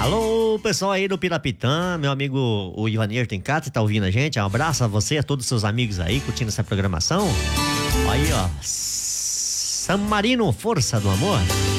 Alô, pessoal aí do Pirapitã, meu amigo o Ivaneiro tem cá, tá ouvindo a gente? Um abraço a você, a todos os seus amigos aí, curtindo essa programação. Aí, ó, San Marino, Força do Amor.